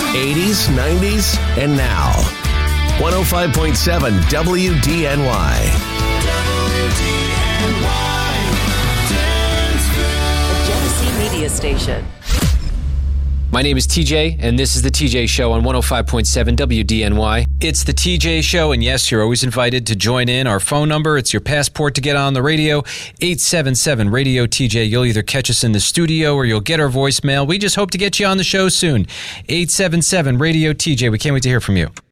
80s, 90s, and now. 105.7 WDNY. The Genesee Media Station. My name is TJ, and this is The TJ Show on 105.7 WDNY. It's The TJ Show, and yes, you're always invited to join in. Our phone number, it's your passport to get on the radio, 877-RADIO-TJ. You'll either catch us in the studio or you'll get our voicemail. We just hope to get you on the show soon, 877-RADIO-TJ. We can't wait to hear from you.